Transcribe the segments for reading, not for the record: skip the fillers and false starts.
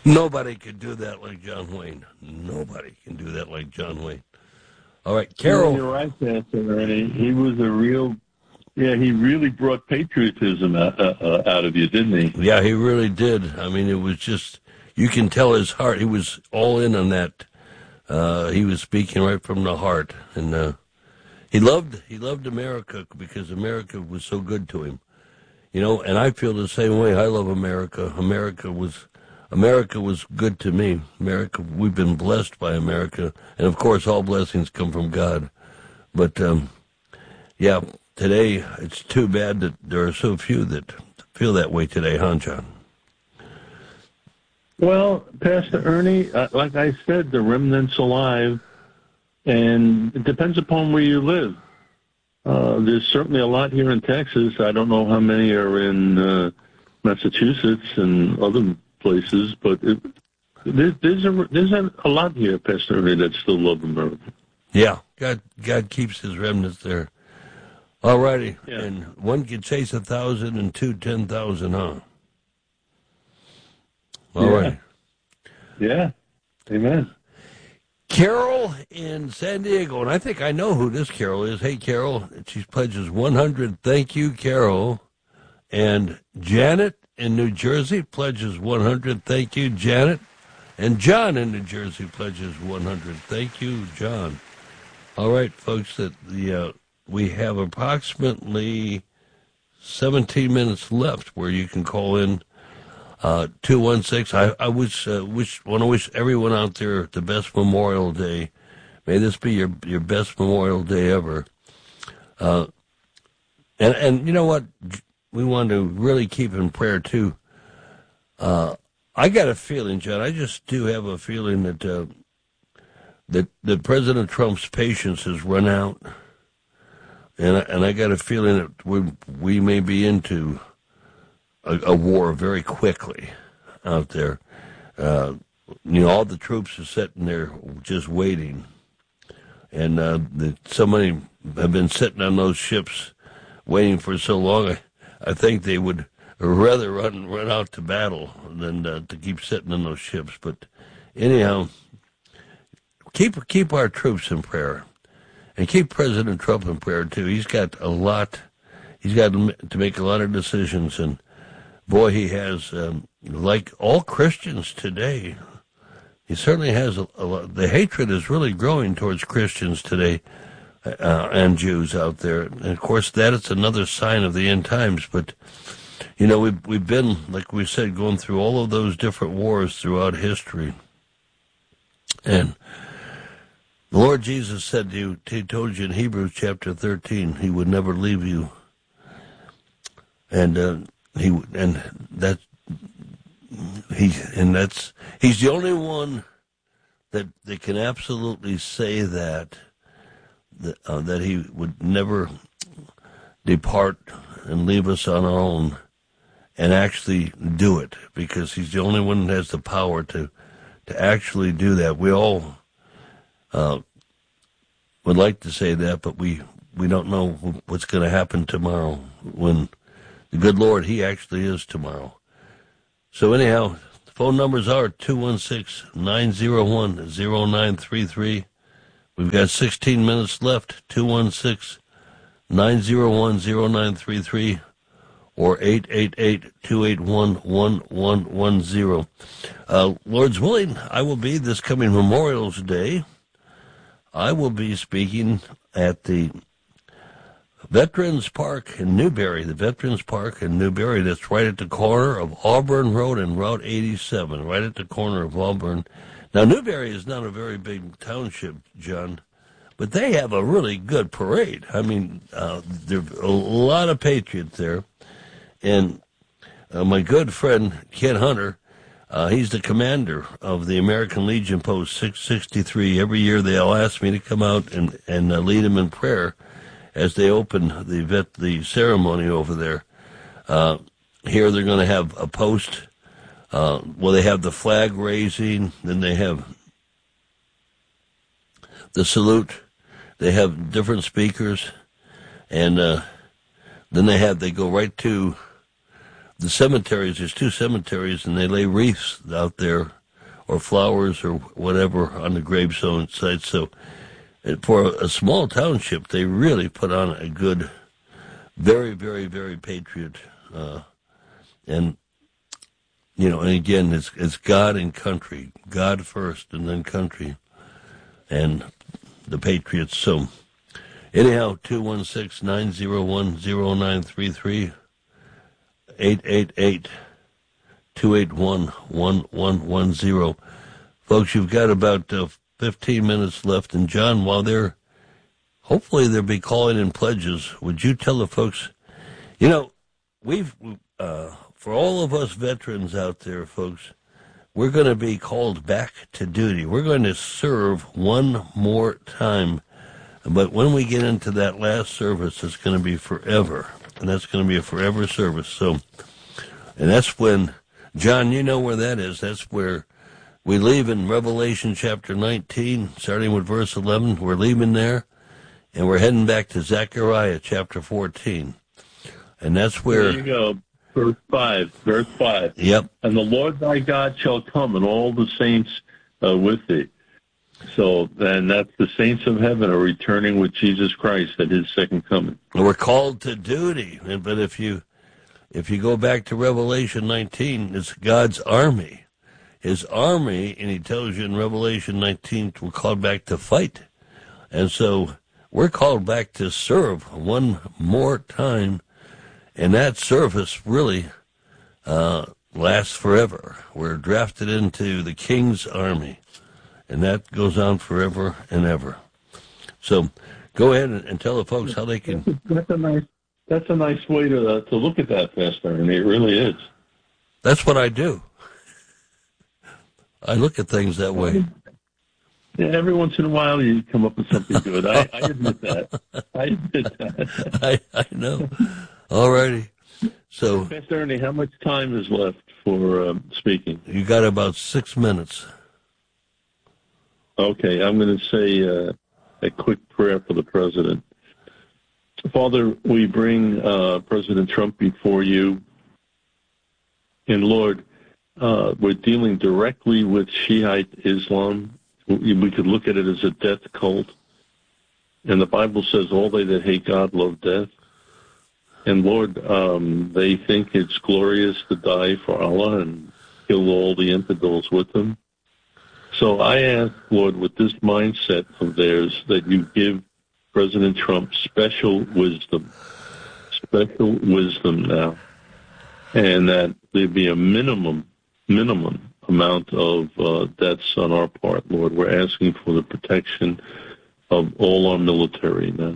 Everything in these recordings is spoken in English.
Nobody could do that like John Wayne. Nobody can do that like John Wayne. All right, Carol. Yeah, you're right, Pastor Ernie. He was a real, he really brought patriotism out of you, didn't he? Yeah, he really did. I mean, it was just, you can tell his heart. He was all in on that. He was speaking right from the heart. And he loved America because America was so good to him. You know, and I feel the same way. I love America. America was good to me. America, we've been blessed by America. And, of course, all blessings come from God. But, yeah, today it's too bad that there are so few that feel that way today, huh, John? Well, Pastor Ernie, like I said, the remnant's alive, and it depends upon where you live. There's certainly a lot here in Texas. I don't know how many are in Massachusetts and other places, but there's a lot here, Pastor Ernie, that still love America. Yeah, God keeps his remnants there. All righty, yeah. And one can chase 1,000 and two 10,000, huh? All right. Yeah, amen. Carol in San Diego, and I think I know who this Carol is. Hey, Carol, she pledges 100. Thank you, Carol. And Janet in New Jersey pledges 100. Thank you, Janet. And John in New Jersey pledges 100. Thank you, John. All right, folks, we have approximately 17 minutes left where you can call in 216. I want to wish everyone out there the best Memorial Day. May this be your best Memorial Day ever. And you know what? We want to really keep in prayer too. I got a feeling, John. I just do have a feeling that President Trump's patience has run out, and I got a feeling that we may be into a war very quickly out there. All the troops are sitting there just waiting, and so many have been sitting on those ships waiting for so long. I think they would rather run out to battle than to keep sitting in those ships. But anyhow, keep our troops in prayer, and keep President Trump in prayer too. He's got a lot. He's got to make a lot of decisions, and boy, he has, like all Christians today, he certainly has a lot. The hatred is really growing towards Christians today and Jews out there. And, of course, that is another sign of the end times. But, we've been, like we said, going through all of those different wars throughout history. And the Lord Jesus said to you, he told you in Hebrews chapter 13, he would never leave you. And he's the only one that can absolutely say that he would never depart and leave us on our own, and actually do it, because he's the only one that has the power to actually do that. We all would like to say that, but we don't know what's going to happen tomorrow when the good Lord, he actually is tomorrow. So anyhow, the phone numbers are 216-901-0933. We've got 16 minutes left, 216-901-0933 or 888-281-1110. Lord's willing, I will be this coming Memorial's Day. I will be speaking at the Veterans Park in Newberry, the Veterans Park in Newberry. That's right at the corner of Auburn Road and Route 87, right at the corner of Auburn. Now, Newberry is not a very big township, John, but they have a really good parade. I mean, there are a lot of patriots there. And my good friend, Ken Hunter, he's the commander of the American Legion Post 663. Every year they'll ask me to come out and lead them in prayer as they open the ceremony over there. Here they're going to have a post. They have the flag raising, then they have the salute. They have different speakers, and then they go right to the cemeteries, there's 2 cemeteries, and they lay wreaths out there or flowers or whatever on the gravestone sites. So for a small township, they really put on a good, very, very, very patriot. And, you know, and again, it's God and country. God first and then country and the patriots. So anyhow, 216-901-0933, 888-281-1110. Folks, you've got about 15 minutes left. And John, while hopefully they'll be calling in pledges, would you tell the folks, you know, for all of us veterans out there, folks, we're going to be called back to duty. We're going to serve one more time. But when we get into that last service, it's going to be forever. And that's going to be a forever service. So, and that's when, John, you know where that is. That's where we leave in Revelation chapter 19, starting with verse 11. We're leaving there, and we're heading back to Zechariah chapter 14. And that's where... There you go. Verse 5. Yep. And the Lord thy God shall come, and all the saints with thee. So then that's the saints of heaven are returning with Jesus Christ at his second coming. We're called to duty. But if you go back to Revelation 19, it's God's army. His army, and he tells you in Revelation 19, we're called back to fight. And so we're called back to serve one more time. And that service really lasts forever. We're drafted into the King's army. And that goes on forever and ever. So go ahead and tell the folks how they can... That's a nice way to look at that, Pastor, and it really is. That's what I do. I look at things that way. Yeah, every once in a while you come up with something good. I admit that. I know. All righty. So, Pastor Ernie, how much time is left for speaking? You got about 6 minutes. Okay, I'm going to say a quick prayer for the president. Father, we bring President Trump before you. And Lord, we're dealing directly with Shiite Islam. We could look at it as a death cult. And the Bible says all they that hate God love death. And Lord, they think it's glorious to die for Allah and kill all the infidels with them. So I ask, Lord, with this mindset of theirs, that you give President Trump special wisdom now, and that there be a minimum amount of deaths on our part, Lord. We're asking for the protection of all our military now.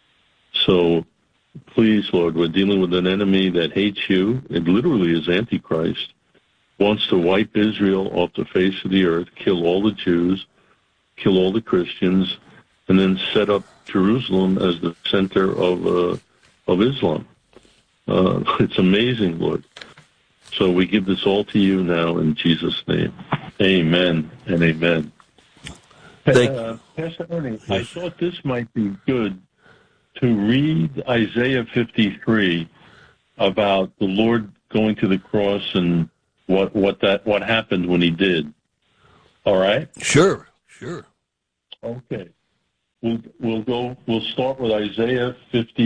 So please, Lord, we're dealing with an enemy that hates you. It literally is Antichrist. Wants to wipe Israel off the face of the earth, kill all the Jews, kill all the Christians, and then set up Jerusalem as the center of Islam. It's amazing, Lord. So we give this all to you now in Jesus' name. Amen and amen. Pastor Ernie, I thought this might be good to read Isaiah 53 about the Lord going to the cross and what happened when he did. All right? Sure. Okay. We'll start with Isaiah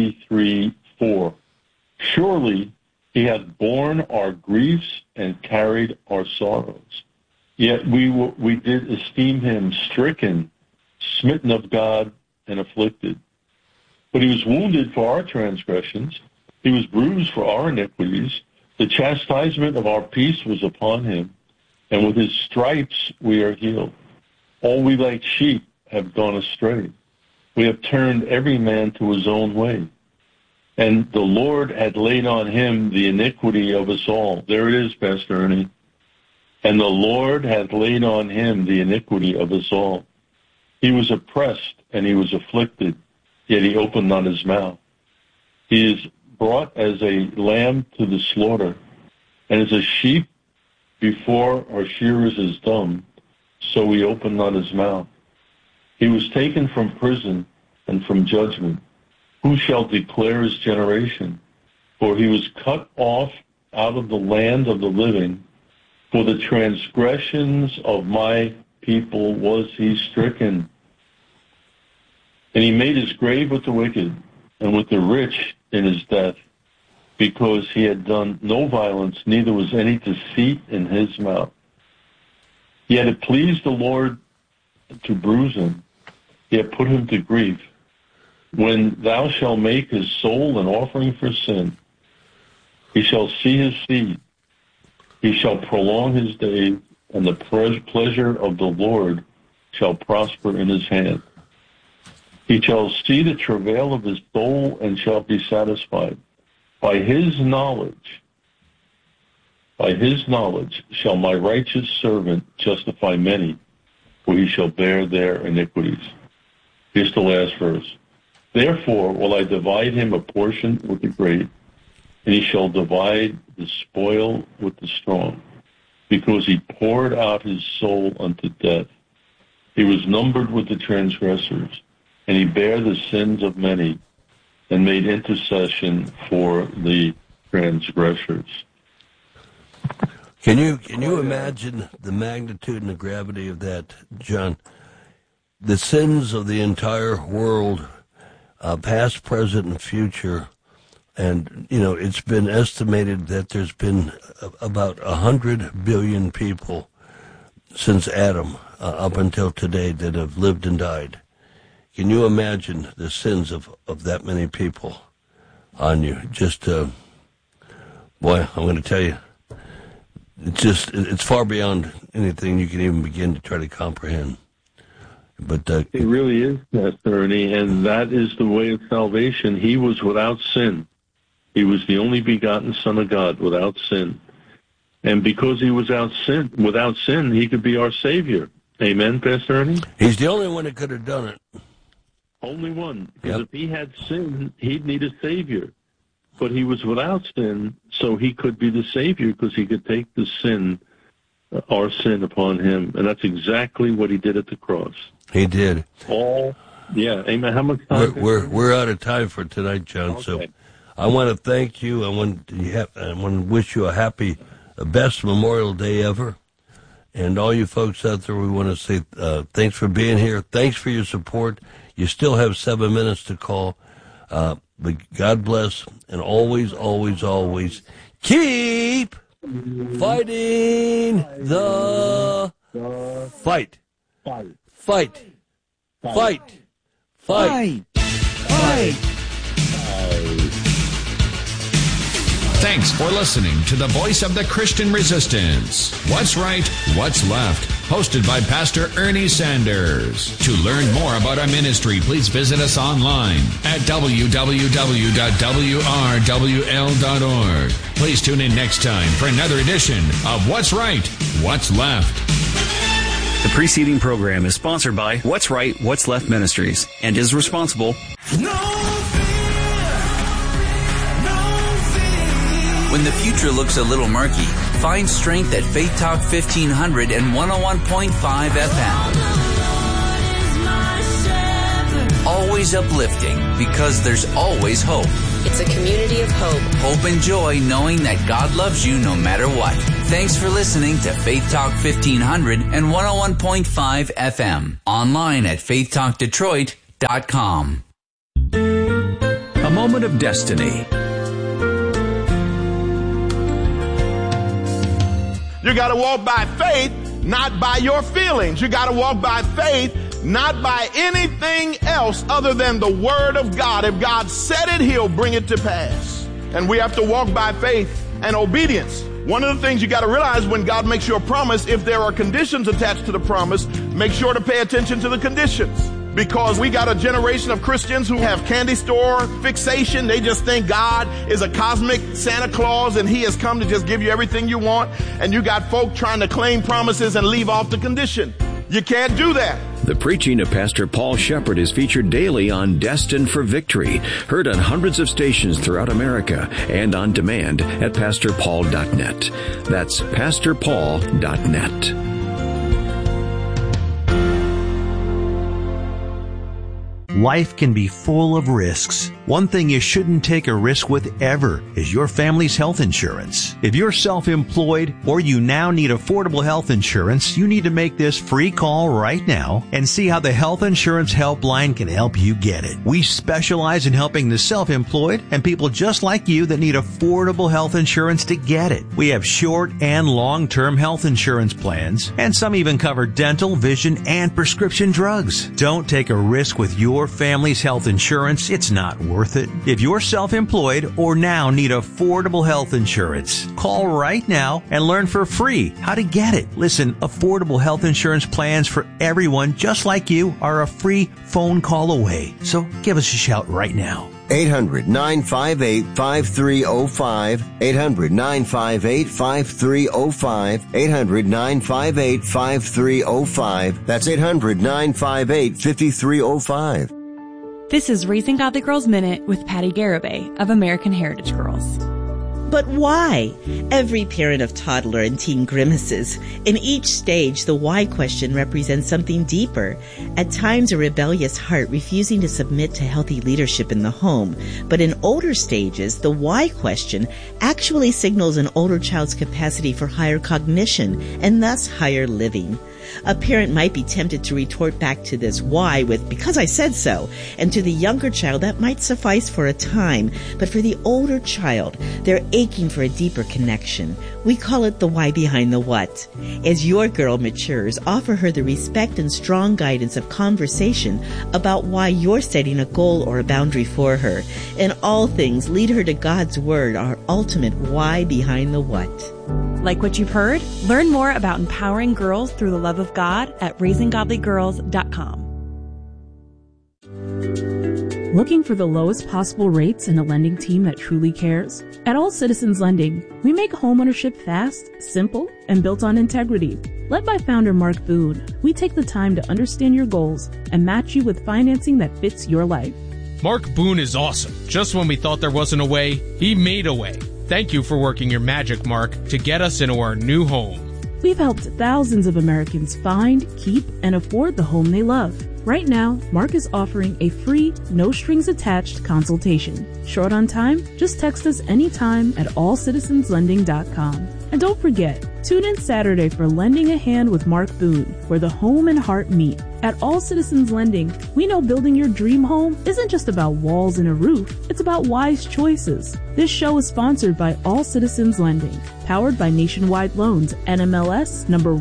53:4. Surely he hath borne our griefs and carried our sorrows. Yet we did esteem him stricken, smitten of God, and afflicted. But he was wounded for our transgressions. He was bruised for our iniquities. The chastisement of our peace was upon him, and with his stripes we are healed. All we like sheep have gone astray. We have turned every man to his own way. And the Lord had laid on him the iniquity of us all. There it is, Pastor Ernie. And the Lord hath laid on him the iniquity of us all. He was oppressed and he was afflicted, yet he opened not his mouth. He is brought as a lamb to the slaughter, and as a sheep before our shearers is dumb, so he opened not his mouth. He was taken from prison and from judgment. Who shall declare his generation? For he was cut off out of the land of the living. For the transgressions of my people was he stricken. And he made his grave with the wicked and with the rich in his death, because he had done no violence, neither was any deceit in his mouth. Yet it pleased the Lord to bruise him, yet put him to grief. When thou shalt make his soul an offering for sin, he shall see his seed. He shall prolong his days, and the pleasure of the Lord shall prosper in his hand. He shall see the travail of his soul and shall be satisfied. By his knowledge shall my righteous servant justify many, for he shall bear their iniquities. Here's the last verse. Therefore will I divide him a portion with the great, and he shall divide the spoil with the strong, because he poured out his soul unto death. He was numbered with the transgressors, and he bare the sins of many, and made intercession for the transgressors. Can you imagine the magnitude and the gravity of that, John? The sins of the entire world, past, present, and future. And, it's been estimated that there's been about 100 billion people since Adam up until today that have lived and died. Can you imagine the sins of that many people on you? Just, boy, I'm going to tell you, it's far beyond anything you can even begin to try to comprehend. But it really is, Pastor Ernie, and that is the way of salvation. He was without sin. He was the only begotten Son of God without sin. And because he was without sin, he could be our Savior. Amen, Pastor Ernie? He's the only one that could have done it. Only one. Because if he had sin, he'd need a Savior. But he was without sin, so he could be the Savior because he could take the sin, our sin, upon him. And that's exactly what he did at the cross. He did. Amen. How much time? We're out of time for tonight, John. Okay. So I want to thank you. I want to wish you a happy, best Memorial Day ever. And all you folks out there, we want to say thanks for being here. Thanks for your support. You still have 7 minutes to call. But God bless, and always, always, always keep fighting the fight. Fight. Fight. Fight. Fight. Thanks for listening to the Voice of the Christian Resistance. What's Right, What's Left? Hosted by Pastor Ernie Sanders. To learn more about our ministry, please visit us online at www.wrwl.org. Please tune in next time for another edition of What's Right, What's Left. The preceding program is sponsored by What's Right, What's Left Ministries and is responsible. When the future looks a little murky, find strength at Faith Talk 1500 and 101.5 FM. Always uplifting, because there's always hope. It's a community of hope. Hope and joy knowing that God loves you no matter what. Thanks for listening to Faith Talk 1500 and 101.5 FM. Online at faithtalkdetroit.com. A moment of destiny. You got to walk by faith, not by your feelings. You got to walk by faith, not by anything else other than the Word of God. If God said it, He'll bring it to pass. And we have to walk by faith and obedience. One of the things you got to realize when God makes you a promise, if there are conditions attached to the promise, make sure to pay attention to the conditions. Because we got a generation of Christians who have candy store fixation. They just think God is a cosmic Santa Claus and He has come to just give you everything you want. And you got folk trying to claim promises and leave off the condition. You can't do that. The preaching of Pastor Paul Shepherd is featured daily on Destined for Victory, heard on hundreds of stations throughout America and on demand at PastorPaul.net. That's PastorPaul.net. Life can be full of risks. One thing you shouldn't take a risk with ever is your family's health insurance. If you're self-employed or you now need affordable health insurance, you need to make this free call right now and see how the Health Insurance Helpline can help you get it. We specialize in helping the self-employed and people just like you that need affordable health insurance to get it. We have short and long-term health insurance plans, and some even cover dental, vision, and prescription drugs. Don't take a risk with your family's health insurance. It's not worth it. If you're self-employed or now need affordable health insurance, call right now and learn for free how to get it. Listen, affordable health insurance plans for everyone just like you are a free phone call away. So give us a shout right now. 800-958-5305. 800-958-5305. 800-958-5305. That's 800-958-5305. This is Raising Godly Girls Minute with Patty Garibay of American Heritage Girls. But why? Every parent of toddler and teen grimaces. In each stage, the why question represents something deeper. At times, a rebellious heart refusing to submit to healthy leadership in the home. But in older stages, the why question actually signals an older child's capacity for higher cognition and thus higher living. A parent might be tempted to retort back to this why with, because I said so. And to the younger child, that might suffice for a time. But for the older child, they're aching for a deeper connection. We call it the why behind the what. As your girl matures, offer her the respect and strong guidance of conversation about why you're setting a goal or a boundary for her. In all things, lead her to God's Word, our ultimate why behind the what. Like what you've heard? Learn more about empowering girls through the love of God at raisinggodlygirls.com. Looking for the lowest possible rates and a lending team that truly cares? At All Citizens Lending, we make homeownership fast, simple, and built on integrity. Led by founder Mark Boone, we take the time to understand your goals and match you with financing that fits your life. Mark Boone is awesome. Just when we thought there wasn't a way, he made a way. Thank you for working your magic, Mark, to get us into our new home. We've helped thousands of Americans find, keep, and afford the home they love. Right now, Mark is offering a free, no-strings-attached consultation. Short on time? Just text us anytime at allcitizenslending.com. And don't forget, tune in Saturday for Lending a Hand with Mark Boone, where the home and heart meet. At All Citizens Lending, we know building your dream home isn't just about walls and a roof, it's about wise choices. This show is sponsored by All Citizens Lending, powered by Nationwide Loans, NMLS number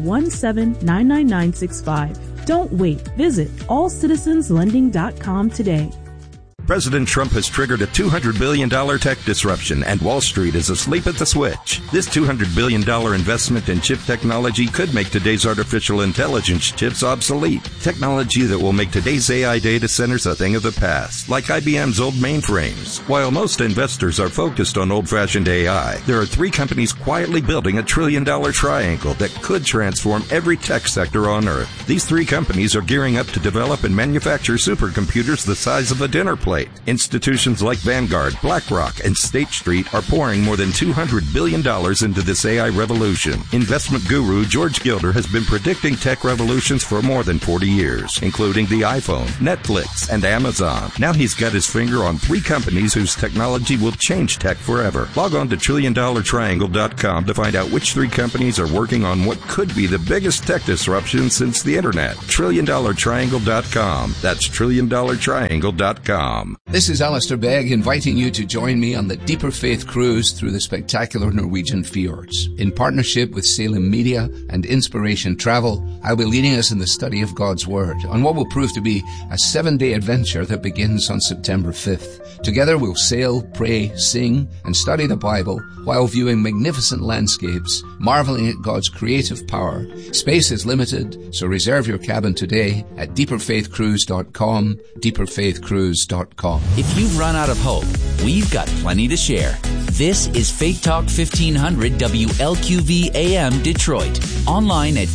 1799965. Don't wait. Visit allcitizenslending.com today. President Trump has triggered a $200 billion tech disruption, and Wall Street is asleep at the switch. This $200 billion investment in chip technology could make today's artificial intelligence chips obsolete. Technology that will make today's AI data centers a thing of the past, like IBM's old mainframes. While most investors are focused on old-fashioned AI, there are three companies quietly building a $1 trillion triangle that could transform every tech sector on Earth. These three companies are gearing up to develop and manufacture supercomputers the size of a dinner plate. Institutions like Vanguard, BlackRock, and State Street are pouring more than $200 billion into this AI revolution. Investment guru George Gilder has been predicting tech revolutions for more than 40 years, including the iPhone, Netflix, and Amazon. Now he's got his finger on three companies whose technology will change tech forever. Log on to TrillionDollarTriangle.com to find out which three companies are working on what could be the biggest tech disruption since the Internet. TrillionDollarTriangle.com. That's TrillionDollarTriangle.com. This is Alistair Begg inviting you to join me on the Deeper Faith Cruise through the spectacular Norwegian fjords. In partnership with Salem Media and Inspiration Travel, I'll be leading us in the study of God's Word on what will prove to be a 7-day adventure that begins on September 5th. Together we'll sail, pray, sing, and study the Bible while viewing magnificent landscapes, marveling at God's creative power. Space is limited, so reserve your cabin today at deeperfaithcruise.com, deeperfaithcruise.com. If you've run out of hope, we've got plenty to share. This is Faith Talk 1500 WLQV AM Detroit. Online at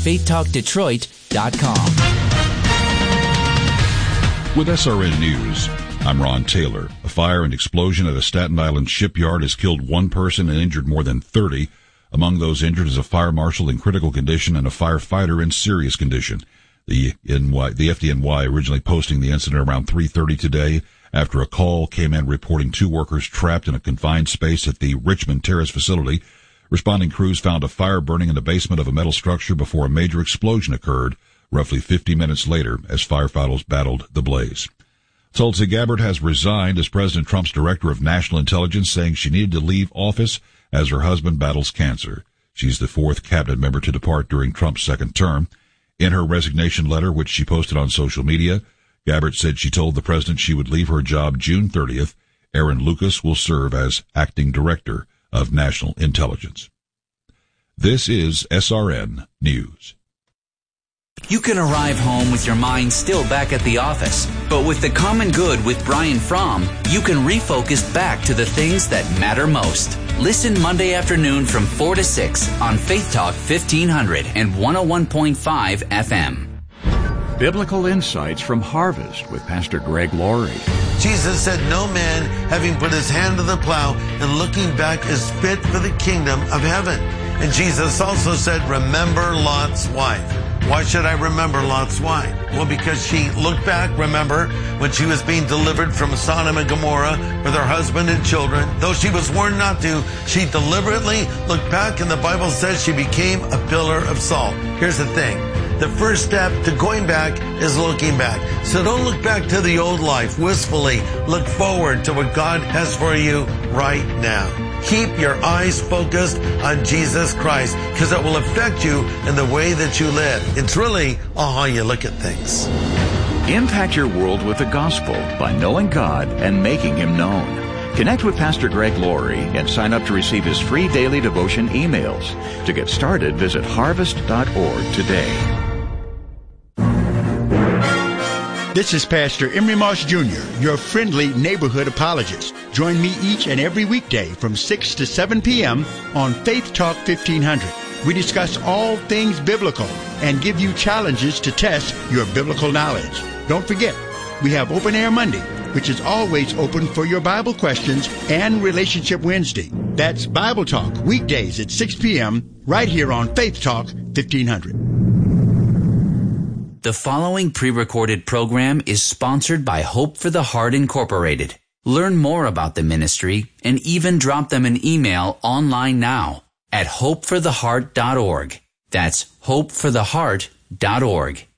faithtalkdetroit.com. With SRN News, I'm Ron Taylor. A fire and explosion at a Staten Island shipyard has killed one person and injured more than 30. Among those injured is a fire marshal in critical condition and a firefighter in serious condition. The FDNY originally posting the incident around 3:30 today after a call came in reporting 2 workers trapped in a confined space at the Richmond Terrace facility. Responding crews found a fire burning in the basement of a metal structure before a major explosion occurred roughly 50 minutes later as firefighters battled the blaze. Tulsi Gabbard has resigned as President Trump's Director of National Intelligence, saying she needed to leave office as her husband battles cancer. She's the 4th cabinet member to depart during Trump's 2nd term. In her resignation letter, which she posted on social media, Gabbard said she told the president she would leave her job June 30th. Aaron Lucas will serve as acting director of National Intelligence. This is SRN News. You can arrive home with your mind still back at the office, but with the Common Good with Brian Fromm, you can refocus back to the things that matter most. Listen Monday afternoon from 4 to 6 on Faith Talk 1500 and 101.5 FM. Biblical Insights from Harvest with Pastor Greg Laurie. Jesus said, "No man, having put his hand to the plow and looking back, is fit for the kingdom of heaven." And Jesus also said, "Remember Lot's wife." Why should I remember Lot's wife? Well, because she looked back, remember, when she was being delivered from Sodom and Gomorrah with her husband and children. Though she was warned not to, she deliberately looked back, and the Bible says she became a pillar of salt. Here's the thing. The first step to going back is looking back. So don't look back to the old life wistfully. Look forward to what God has for you right now. Keep your eyes focused on Jesus Christ, because it will affect you in the way that you live. It's really how you look at things. Impact your world with the gospel by knowing God and making Him known. Connect with Pastor Greg Laurie and sign up to receive his free daily devotion emails. To get started, visit harvest.org today. This is Pastor Emery Moss Jr., your friendly neighborhood apologist. Join me each and every weekday from 6 to 7 p.m. on Faith Talk 1500. We discuss all things biblical and give you challenges to test your biblical knowledge. Don't forget, we have Open Air Monday, which is always open for your Bible questions, and Relationship Wednesday. That's Bible Talk, weekdays at 6 p.m. right here on Faith Talk 1500. The following pre-recorded program is sponsored by Hope for the Heart Incorporated. Learn more about the ministry and even drop them an email online now at hopefortheheart.org. That's hopefortheheart.org.